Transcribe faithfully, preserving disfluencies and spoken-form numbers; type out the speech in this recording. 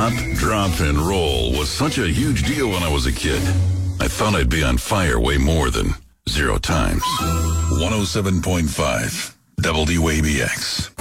Pop, drop, and roll was such a huge deal when I was a kid. I thought I'd be on fire way more than zero times. one oh seven point five W A B X.